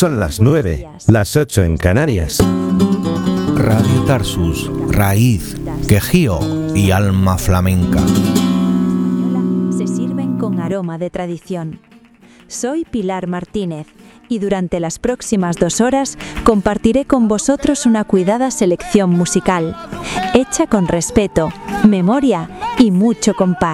Son las 9, las 8 en Canarias. Radio Tarsus, raíz, quejío y alma flamenca. Se sirven con aroma de tradición. Soy Pilar Martínez y durante las próximas 2 horas compartiré con vosotros una cuidada selección musical, hecha con respeto, memoria y mucho compás.